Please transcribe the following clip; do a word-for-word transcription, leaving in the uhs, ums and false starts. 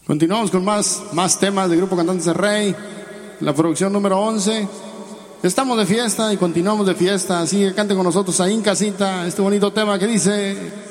Continuamos con más, más temas del Grupo Cantantes del Rey, la producción número once. Estamos de fiesta y continuamos de fiesta, así que cante con nosotros ahí en casita este bonito tema que dice...